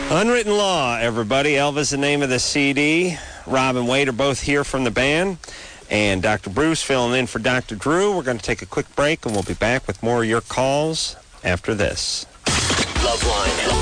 Unwritten Law, everybody. Elva's the name of the CD. Rob and Wade are both here from the band. And Dr. Bruce filling in for Dr. Drew. We're going to take a quick break, and we'll be back with more of your calls after this. Loveline.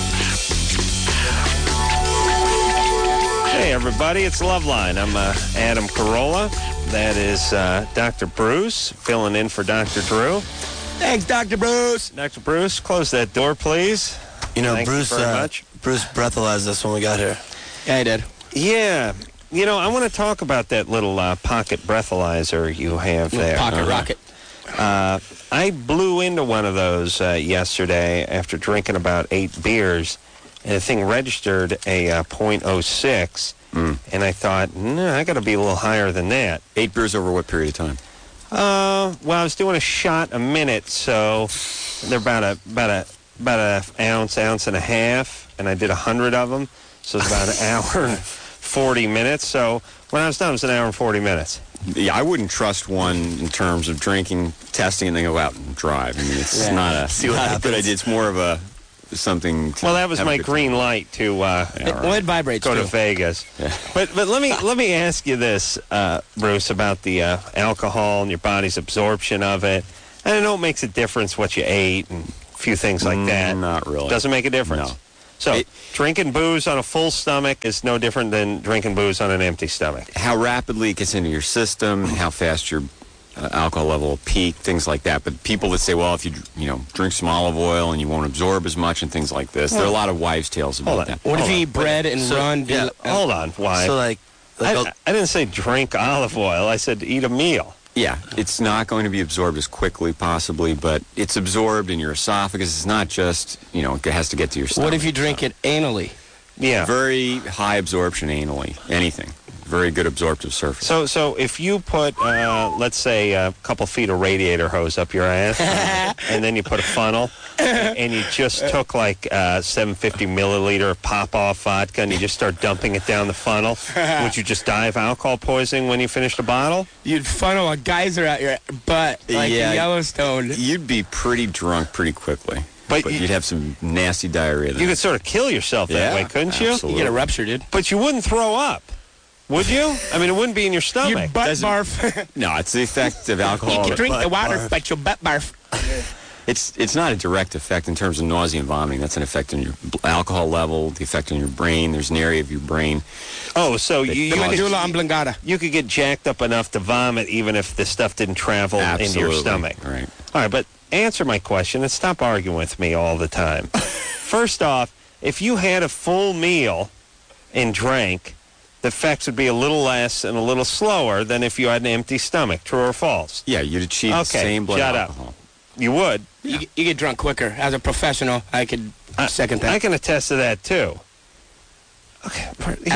Hey, everybody. It's Loveline. I'm Adam Carolla. That is Dr. Bruce filling in for Dr. Drew. Thanks, Dr. Bruce. Dr. Bruce, close that door, please. You know, Thank Bruce, you very much. Bruce breathalyzed us when we got here. Yeah, he did. Yeah. You know, I want to talk about that little pocket breathalyzer you have there. Pocket rocket. I blew into one of those yesterday after drinking about 8 beers, and the thing registered a .06, and I thought, no, I got to be a little higher than that. 8 beers over what period of time? Well, I was doing a shot a minute, so they're about an ounce and a half, and I did 100 of them, so it's about an hour and 40 minutes. So when I was done, it was an hour and 40 minutes. Yeah, I wouldn't trust one in terms of drinking, testing, and then go out and drive. I mean, it's not a good idea. It's more of a something. Well, that was my green light to It vibrates go too. to Vegas. Yeah. But let me ask you this, Bruce, about the alcohol and your body's absorption of it. And I know it makes a difference what you ate and a few things like that. Not really. Doesn't make a difference. No. So drinking booze on a full stomach is no different than drinking booze on an empty stomach. How rapidly it gets into your system, how fast your alcohol level will peak, things like that. But people that say, well, if you drink some olive oil and you won't absorb as much and things like this, there are a lot of wives' tales about that. What if you eat bread and run? Yeah, hold on. Why? So, I didn't say drink olive oil. I said eat a meal. Yeah, it's not going to be absorbed as quickly, possibly, but it's absorbed in your esophagus. It's not just, it has to get to your stomach. What if you drink it anally? Yeah. Very high absorption anally, anything. Very good absorptive surface. So if you put, let's say, a couple feet of radiator hose up your ass, and then you put a funnel, and you just took like 750 milliliter pop-off vodka, and you just start dumping it down the funnel, would you just die of alcohol poisoning when you finish the bottle? You'd funnel a geyser out your butt like in Yellowstone. You'd be pretty drunk pretty quickly. But you'd have some nasty diarrhea. You could sort of kill yourself that way, couldn't you? Absolutely. You get a rupture, dude. But you wouldn't throw up. Would you? I mean, it wouldn't be in your stomach. Your butt barf. No, it's the effect of alcohol. You can drink the water, but your butt barf. It's not a direct effect in terms of nausea and vomiting. That's an effect on your alcohol level, the effect on your brain. There's an area of your brain. Oh, so The medulla oblongata. you could get jacked up enough to vomit even if the stuff didn't travel into your stomach. Right. All right, but answer my question and stop arguing with me all the time. First off, if you had a full meal and drank, the effects would be a little less and a little slower than if you had an empty stomach. True or false? Yeah, you'd achieve the same blood alcohol. You would. You get drunk quicker. As a professional, I could second that. I can attest to that, too. Okay.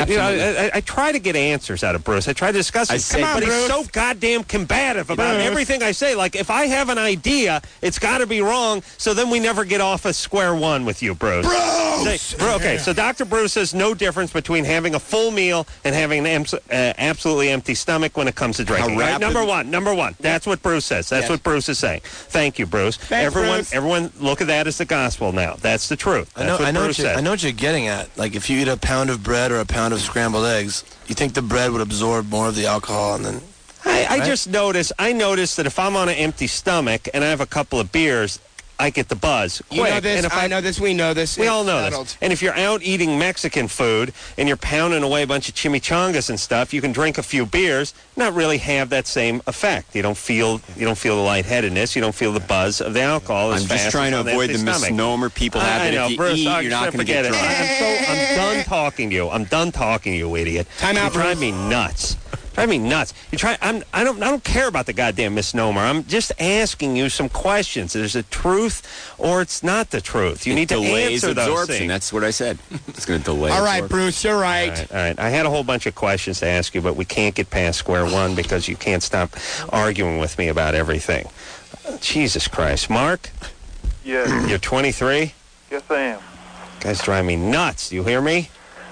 I try to get answers out of Bruce. I try to discuss it. But he's so goddamn combative about everything I say. Like, if I have an idea, it's got to be wrong, so then we never get off of square one with you, Bruce. Okay, so Dr. Bruce says no difference between having a full meal and having an absolutely empty stomach when it comes to drinking. Right? Number one. That's what Bruce says. That's what Bruce is saying. Thank you, Bruce. Thanks, Bruce. Everyone, look at that as the gospel now. That's the truth. That's what Bruce says. I know what you're getting at. Like, if you eat a pound of bread or a pound of scrambled eggs, you think the bread would absorb more of the alcohol, and then... I notice that if I'm on an empty stomach and I have a couple of beers, I get the buzz. You know quick. this, And if I know this, we know this. We all know settled. this. And if you're out eating Mexican food and you're pounding away a bunch of chimichangas and stuff, you can drink a few beers, not really have that same effect. You don't feel the lightheadedness. You don't feel the buzz of the alcohol as I'm fast just trying to as on avoid the the stomach. misnomer people have that if you Bruce, eat, you're not going to get drunk. I'm done talking to you. I'm done talking to you, idiot. Time out, You drive me nuts. Drive me nuts. I don't care about the goddamn misnomer. I'm just asking you some questions. There's a truth or it's not the truth. You need to answer those absorption. things. That's what I said. It's going to delay. All right, absorption. Bruce, you're right. All right. I had a whole bunch of questions to ask you, but we can't get past square one because you can't stop arguing with me about everything. Jesus Christ. Mark? Yes. You're 23? Yes, I am. Guys drive me nuts. Do you hear me?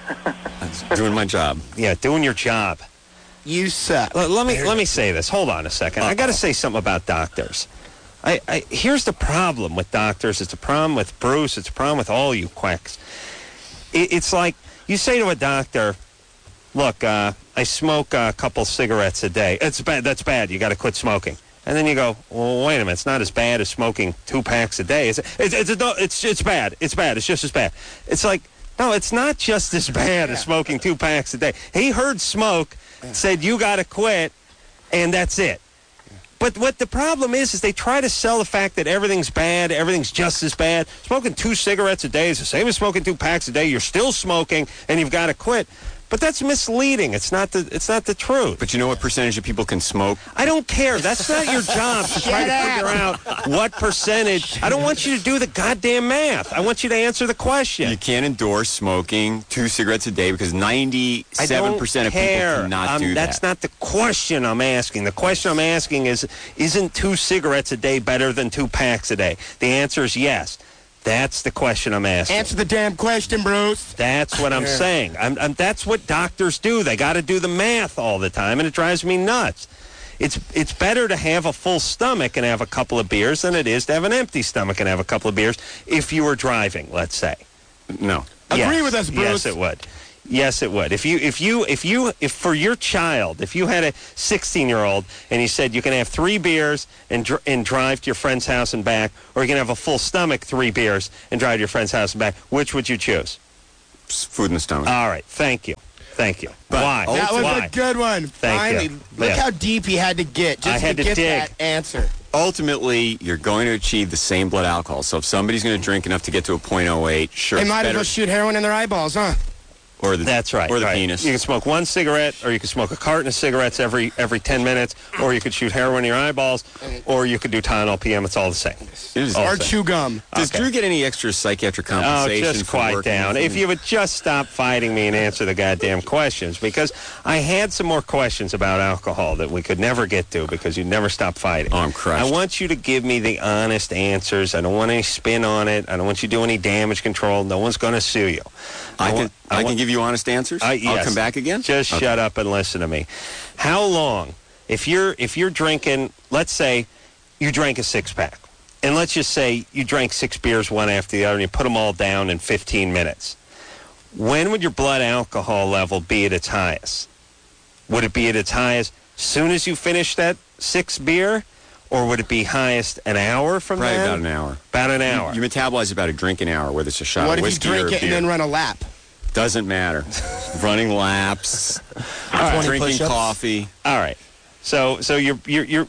I'm doing my job. Yeah, doing your job. You suck. Let me say this. Hold on a second. I got to say something about doctors. Here's the problem with doctors. It's a problem with Bruce. It's a problem with all you quacks. It's like you say to a doctor, look, I smoke a couple cigarettes a day. It's bad. That's bad. You got to quit smoking. And then you go, well, wait a minute. It's not as bad as smoking 2 packs a day. It's bad. It's bad. It's just as bad. It's like, no, it's not just as bad as smoking 2 packs a day. He heard smoke, said you got to quit, and that's it. But what the problem is they try to sell the fact that everything's bad, everything's just as bad. Smoking 2 cigarettes a day is the same as smoking 2 packs a day. You're still smoking, and you've got to quit. But that's misleading. It's not the truth. But you know what percentage of people can smoke? I don't care. That's not your job to try to figure out what percentage. I don't want you to do the goddamn math. I want you to answer the question. You can't endorse smoking 2 cigarettes a day because 97% of people cannot do that. That's not the question I'm asking. The question I'm asking is, isn't 2 cigarettes a day better than 2 packs a day? The answer is yes. That's the question I'm asking. Answer the damn question, Bruce. That's what I'm saying. That's what doctors do. They got to do the math all the time, and it drives me nuts. It's better to have a full stomach and have a couple of beers than it is to have an empty stomach and have a couple of beers if you were driving, let's say. No. Agree with us, Bruce. Yes, it would. Yes, it would. If for your child, if you had a 16-year-old and you said you can have 3 beers and drive to your friend's house and back, or you can have a full stomach 3 beers and drive to your friend's house and back, which would you choose? Food in the stomach. All right. Thank you. Thank you. But why? That was why? a good one. Thank you. Look how deep he had to get just to get that answer. Ultimately, you're going to achieve the same blood alcohol. So if somebody's going to drink enough to get to a .08, sure. They might as well shoot heroin in their eyeballs, huh? That's right. Or the penis. You can smoke 1 cigarette, or you can smoke a carton of cigarettes every 10 minutes, or you could shoot heroin in your eyeballs, or you could do Tylenol PM. It's all the same. Or chew gum. Does Drew get any extra psychiatric compensation? Oh, just quiet down. If you would just stop fighting me and answer the goddamn questions, because I had some more questions about alcohol that we could never get to because you'd never stop fighting. Oh, I'm crushed. I want you to give me the honest answers. I don't want any spin on it. I don't want you to do any damage control. No one's going to sue you. I can give you honest answers? Yes. I'll come back again? Just shut up and listen to me. How long, if you're drinking, let's say you drank a 6-pack, and let's just say you drank 6 beers one after the other, and you put them all down in 15 minutes. When would your blood alcohol level be at its highest? Would it be at its highest soon as you finish that 6th beer? Or would it be highest an hour from Probably then? about an hour. About an hour. You metabolize about a drink an hour, whether it's a shot What of if you whiskey or drink a it beer. and then run a lap? Doesn't matter. Running laps, drinking coffee. All right. So you'd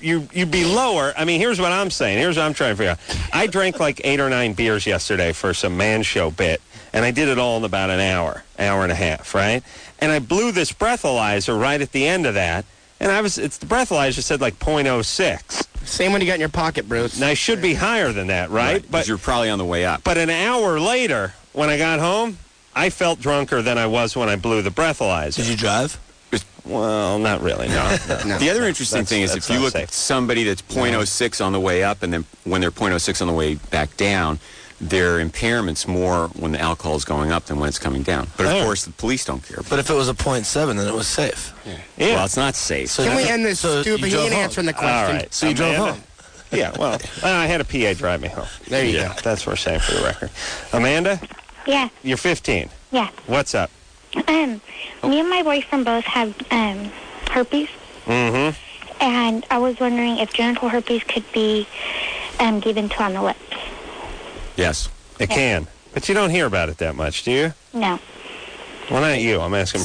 be lower. I mean, here's what I'm saying. Here's what I'm trying to figure out. I drank like 8 or 9 beers yesterday for some man show bit, and I did it all in about an hour and a half, right? And I blew this breathalyzer right at the end of that, and the breathalyzer said like .06. Same one you got in your pocket, Bruce. Now, I should be higher than that, right? But you're probably on the way up. But an hour later, when I got home, I felt drunker than I was when I blew the breathalyzer. Did you drive? Well, not really, no. The other interesting thing is if you look at somebody that's .06 on the way up and then when they're .06 on the way back down, their impairment's more when the alcohol is going up than when it's coming down. But, of course, the police don't care. But if it was a .7, then it was safe. Yeah. Well, it's not safe. So Can we end this stupid? He ain't answering the question. All right. So you drove home? Yeah, well, I had a PA drive me home. There you go. That's what we're saying for the record. Amanda? Yeah. You're 15. Yeah. What's up? Me and my boyfriend both have herpes. Mm-hmm. And I was wondering if genital herpes could be given to on the lips. Yes. It can. But you don't hear about it that much, do you? No. Well, not you. I'm asking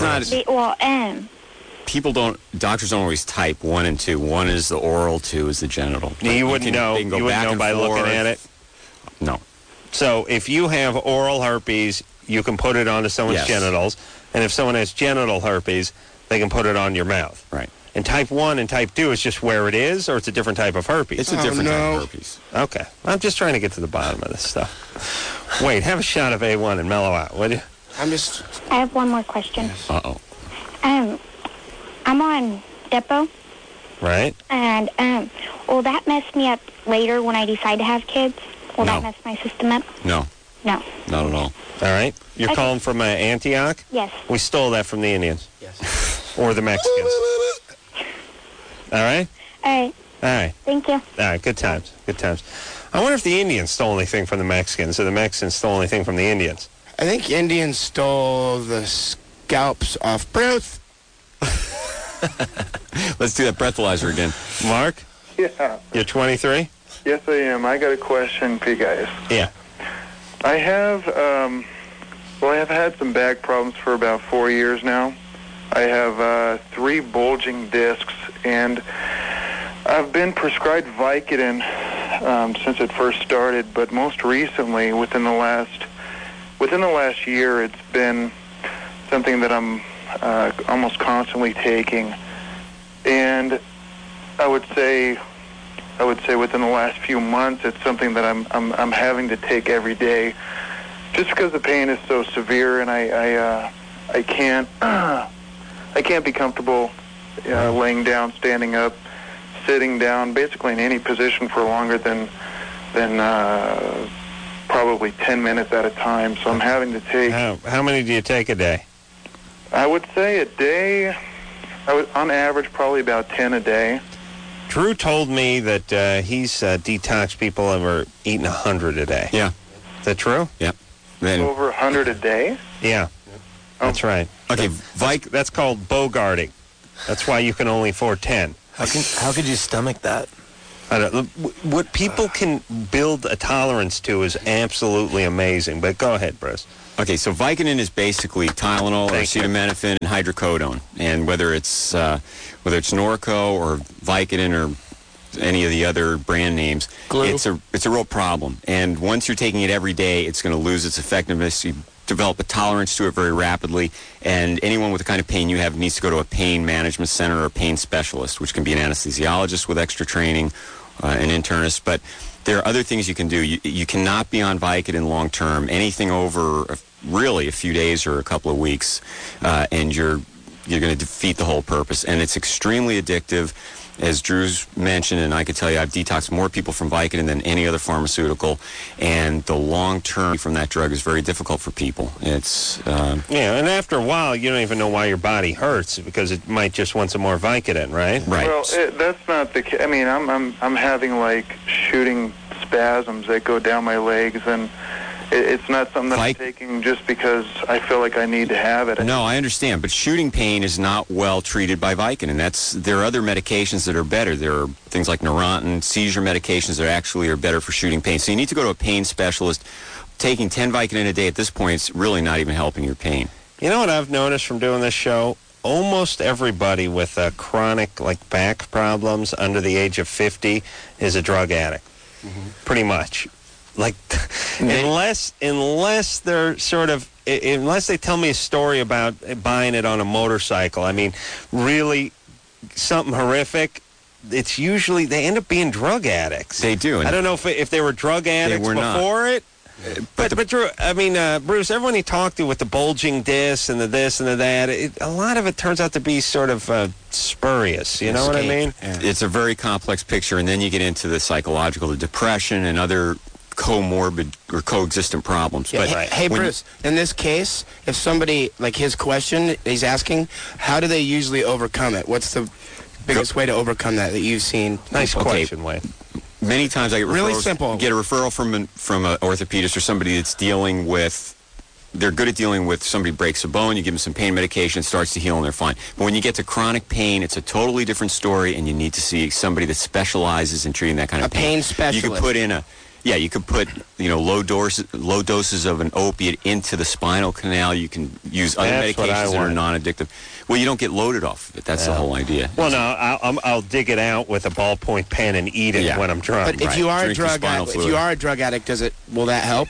Doctors don't always type 1 and 2. 1 is the oral, 2 is the genital. You wouldn't know. You wouldn't know by looking at it? No. So if you have oral herpes, you can put it onto someone's genitals. And if someone has genital herpes, they can put it on your mouth. Right. And type 1 and type 2 is just where it is, or it's a different type of herpes? It's a different type of herpes. Okay. I'm just trying to get to the bottom of this stuff. Wait, have a shot of A1 and mellow out, would you? I have one more question. Uh-oh. I'm on Depo. Right. And will that mess me up later when I decide to have kids? Will that mess my system up? No. No. Not at all. All right. You're calling from Antioch? Yes. We stole that from the Indians. Yes. Or the Mexicans. All right? All right. All right. Thank you. All right. Good times. Good times. I wonder if the Indians stole anything from the Mexicans or the Mexicans stole anything from the Indians. I think Indians stole the scalps off Bruce. Let's do that breathalyzer again. Mark? Yeah. You're 23? Yes, I am. I got a question for you guys. Yeah. I have, I have had some back problems for about 4 years now. I have 3 bulging discs, and I've been prescribed Vicodin since it first started, but most recently, within the last year, it's been something that I'm almost constantly taking. And I would say within the last few months, it's something that I'm having to take every day, just because the pain is so severe, and I can't be comfortable laying down, standing up, sitting down, basically in any position for longer than probably 10 minutes at a time. So I'm having to take. How many do you take a day? I would say a day. On average, probably about 10 a day. Drew told me that he's detoxed people that were eating 100 a day. Yeah. Is that true? Yep. Then, over 100 a day? Yeah. That's right. Okay, that's called bogarting. That's why you can only afford 10. How could you stomach that? I don't know. What people can build a tolerance to is absolutely amazing. But go ahead, Bruce. Okay, so Vicodin is basically Tylenol or acetaminophen and hydrocodone, and whether it's Norco or Vicodin or any of the other brand names, it's a real problem. And once you're taking it every day, it's going to lose its effectiveness. You develop a tolerance to it very rapidly, and anyone with the kind of pain you have needs to go to a pain management center or a pain specialist, which can be an anesthesiologist with extra training, an internist, but there are other things you can do. You cannot be on Vicodin long term. Anything over really a few days or a couple of weeks, and you're going to defeat the whole purpose. And it's extremely addictive, as Drew's mentioned, and I could tell you I've detoxed more people from Vicodin than any other pharmaceutical. And the long term from that drug is very difficult for people. It's and after a while, you don't even know why your body hurts because it might just want some more Vicodin, right? Right. Well, that's not the case. I mean, I'm having like shooting spasms that go down my legs, and it's not something that I'm taking just because I feel like I need to have it. No, I understand, but shooting pain is not well treated by Vicodin. There are other medications that are better. There are things like Neurontin, seizure medications that actually are better for shooting pain. So you need to go to a pain specialist. Taking 10 Vicodin a day at this point is really not even helping your pain. You know what I've noticed from doing this show? Almost everybody with chronic back problems under the age of 50 is a drug addict. Mm-hmm. Pretty much. Unless they're unless they tell me a story about buying it on a motorcycle, I mean, really something horrific, it's usually they end up being drug addicts. They do. I don't know if they were drug addicts before it. But Drew, I mean, Bruce, everyone you talk to with the bulging discs and the this and the that, a lot of it turns out to be sort of spurious. You know what I mean? Yeah. It's a very complex picture, and then you get into the psychological, the depression, and other comorbid or coexistent problems. Yeah, but hey Bruce, in this case, if somebody, his question, he's asking, how do they usually overcome it? What's the biggest way to overcome that you've seen? Nice question, Wayne. Many times I get referrals, really simple. Get a referral from an orthopedist or somebody that's dealing with, they're good at dealing with somebody breaks a bone, you give them some pain medication, it starts to heal, and they're fine. But when you get to chronic pain, it's a totally different story, and you need to see somebody that specializes in treating that kind of pain. A pain specialist. You could put in you could put low doses of an opiate into the spinal canal. You can use other medications that are non-addictive. Well, you don't get loaded off of it. That's the whole idea. Well, no, I'll dig it out with a ballpoint pen and eat it when I'm drunk. But if you are a drug addict, will that help?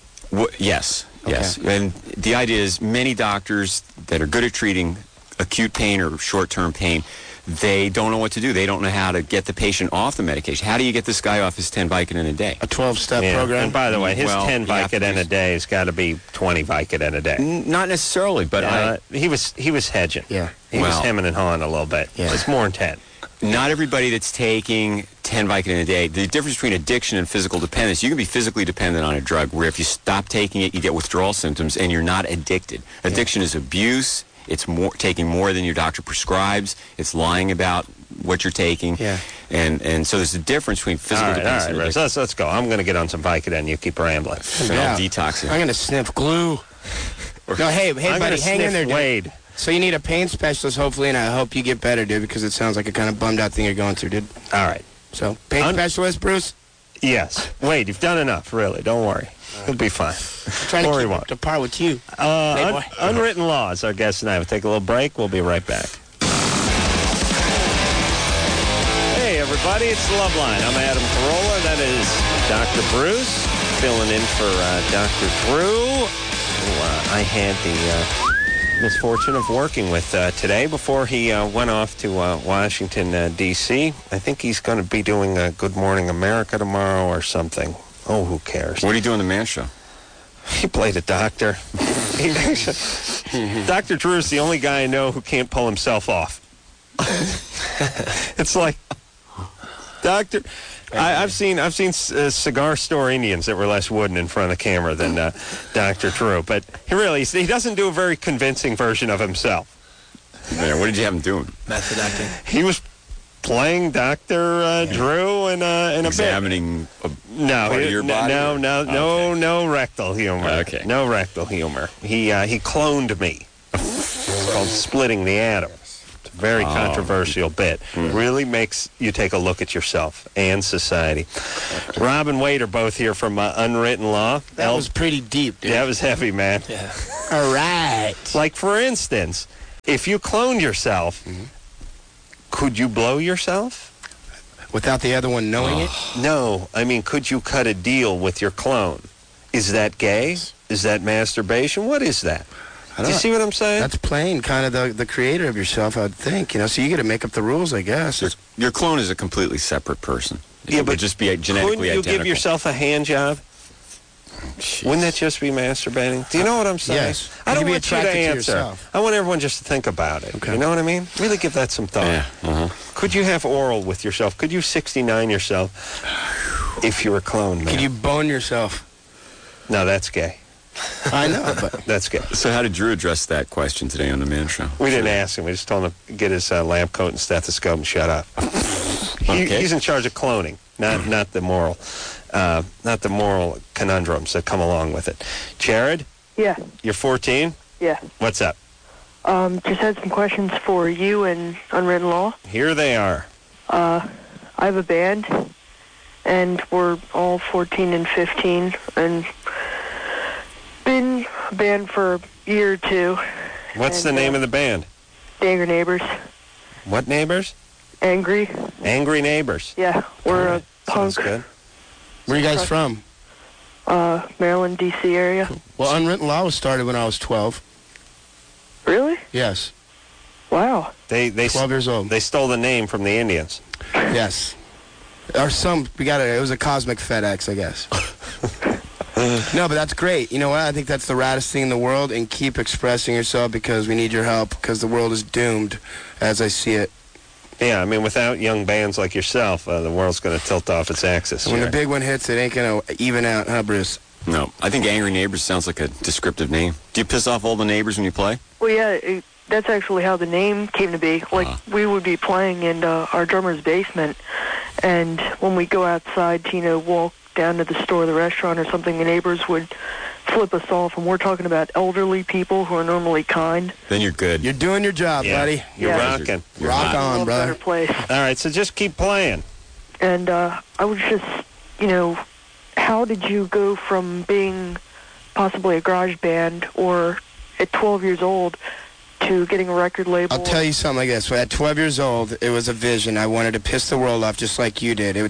Yes. Okay. Yes. And the idea is many doctors that are good at treating acute pain or short-term pain, they don't know what to do. They don't know how to get the patient off the medication. How do you get this guy off his 10 Vicodin a day? A 12-step program? And by the way, his 10 Vicodin a day has got to be 20 Vicodin a day. Not necessarily, but he was hedging. Yeah. He was hemming and hawing a little bit. Yeah. It's more than 10. Not everybody that's taking 10 Vicodin a day, the difference between addiction and physical dependence, you can be physically dependent on a drug where if you stop taking it, you get withdrawal symptoms and you're not addicted. Addiction is abuse. It's taking more than your doctor prescribes. It's lying about what you're taking. Yeah. And so there's a difference between physical dependence and addiction. Let's go. I'm going to get on some Vicodin. You keep rambling. I'll detox it. I'm going to sniff glue. No, hey, buddy, hang in there, dude. Wade. So you need a pain specialist, hopefully, and I hope you get better, dude, because it sounds like a kind of bummed out thing you're going through, dude. All right. So, pain specialist, Bruce? Yes. Wade, you've done enough, really. Don't worry. You'll be fine. Trying to keep up to par with you. Unwritten Law is our guest tonight. We'll take a little break. We'll be right back. Hey, everybody. It's the Love Line. I'm Adam Carolla. That is Dr. Bruce filling in for Dr. Drew, who I had the misfortune of working with today before he went off to Washington, D.C. I think he's going to be doing Good Morning America tomorrow or something. Oh, who cares? What are you doing in the Man Show? He played a doctor. Dr. Drew's the only guy I know who can't pull himself off. It's like, Doctor... I've seen cigar store Indians that were less wooden in front of the camera than Dr. Drew, but he doesn't do a very convincing version of himself. Man, what did you have him doing? Method acting. He was playing Dr. Drew in a examining bit. Part of your body? No rectal humor. Okay. No rectal humor. He cloned me. It's called splitting the atom. Very controversial bit. Really makes you take a look at yourself and society. Rob and Wade are both here from Unwritten Law. That was pretty deep, dude. That was heavy, man. Yeah. All right. Like, for instance, if you cloned yourself, could you blow yourself? Without the other one knowing it? No. I mean, could you cut a deal with your clone? Is that gay? Is that masturbation? What is that? Do you see what I'm saying? That's playing kind of the creator of yourself, I would think. You know, so you got to make up the rules, I guess. Your clone is a completely separate person. Yeah, but just be genetically couldn't you identical. give yourself a hand job? Jeez. Wouldn't that just be masturbating? Do you know what I'm saying? Yes. I don't be want you to attracted to answer. yourself. I want everyone just to think about it. Okay. You know what I mean? Really give that some thought. Yeah. Could you have oral with yourself? Could you 69 yourself if you were cloned, man? Could you bone yourself? No, that's gay. I know, but... That's gay. So how did Drew address that question today on the Man Show? We didn't ask him. We just told him to get his lab coat and stethoscope and shut up. He's in charge of cloning, not the moral conundrums that come along with it. Jared? Yeah. You're 14? Yeah. What's up? Just had some questions for you and Unwritten Law. Here they are. I have a band, and we're all 14 and 15, and been a band for a year or two. What's the name of the band? Angry Neighbors. What neighbors? Angry. Angry Neighbors. Yeah, we're a punk. Sounds good. Where are you guys from? Maryland, D.C. area. Well, Unwritten Law was started when I was 12. Really? Yes. Wow. They 12 years old. They stole the name from the Indians. Yes. Or it was a cosmic FedEx, I guess. No, but that's great. You know what? I think that's the raddest thing in the world, and keep expressing yourself because we need your help because the world is doomed as I see it. Yeah, I mean, without young bands like yourself, the world's going to tilt off its axis. When the big one hits, it ain't going to even out, huh, Bruce? No. I think Angry Neighbors sounds like a descriptive name. Do you piss off all the neighbors when you play? Well, yeah, that's actually how the name came to be. Like, we would be playing in our drummer's basement, and when we go outside to, walk down to the store, the restaurant or something, the neighbors would flip us off, and we're talking about elderly people who are normally kind. Then you're good. You're doing your job, buddy. You're rocking. Rock on, brother. Better place. All right, so just keep playing. And I was just, how did you go from being possibly a garage band or at 12 years old to getting a record label? I'll tell you something like this. At 12 years old, it was a vision. I wanted to piss the world off just like you did.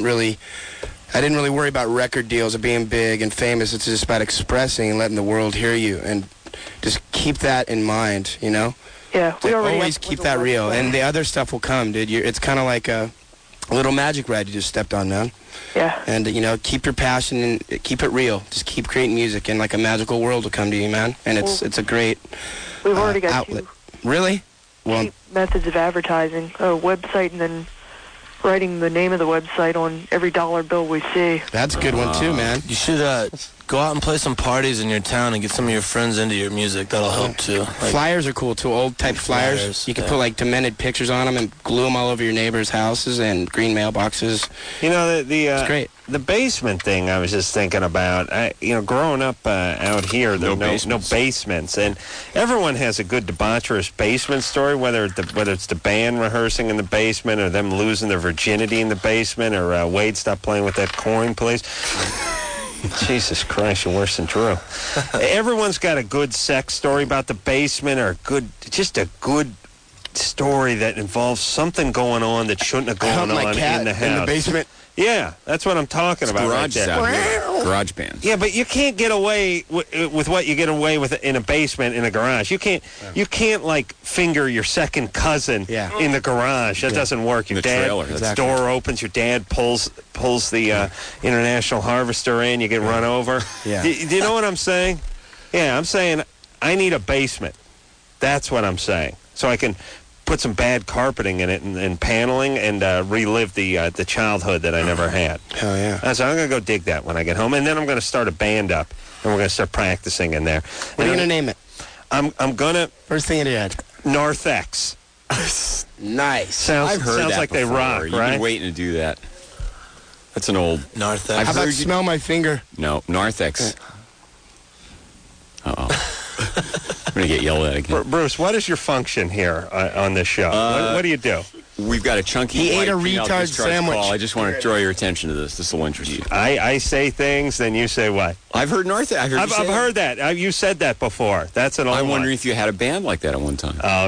I didn't really worry about record deals or being big and famous. It's just about expressing and letting the world hear you. And just keep that in mind, Yeah, we already always keep that real. And the other stuff will come, dude. It's kind of like a little magic ride you just stepped on, man. Yeah. And, keep your passion and keep it real. Just keep creating music, and like a magical world will come to you, man. And it's a great we've already got outlet. Really? Well, methods of advertising. A website and then writing the name of the website on every dollar bill we see. That's a good one, too, man. You should go out and play some parties in your town and get some of your friends into your music. That'll help too. Like, flyers are cool too. Old type flyers. You can put like demented pictures on them and glue them all over your neighbors' houses and green mailboxes. You know, it's great. The basement thing I was just thinking about. Growing up out here, there are no basements, and everyone has a good debaucherous basement story. Whether it's the band rehearsing in the basement, or them losing their virginity in the basement, or Wade stopped playing with that coin, please. Jesus Christ, you're worse than Drew. Everyone's got a good sex story about the basement, or just a good story that involves something going on that shouldn't have gone on in the house. In the basement? Yeah, that's what I'm talking about. Garages out here. Garage bands. Yeah, but you can't get away with what you get away with in a basement in a garage. You can't like finger your second cousin in the garage. That doesn't work. Your dad door opens. Your dad pulls the International Harvester in. You get run over. Yeah. Do you know what I'm saying? Yeah, I'm saying I need a basement. That's what I'm saying. So I can put some bad carpeting in it and paneling and relive the childhood that I never had. Hell yeah. So I'm going to go dig that when I get home. And then I'm going to start a band up, and we're going to start practicing in there. What are you going to name it? I'm going to... First thing in your head. Narthex. Nice. I've heard sounds that like before. they rock, You've right? been waiting to do that. That's an old... Narthex. How about smell my finger? No, Narthex. Uh-oh. I'm going to get yelled at again. Bruce, what is your function here on this show? What do you do? We've got a chunky He ate a female retard discharge sandwich. call. I just want to draw your attention to this. This will interest you. I say things, then you say what? I've heard Narthex. I've heard that. You said that before. That's an old I'm one. wondering if you had a band like that at one time. Oh,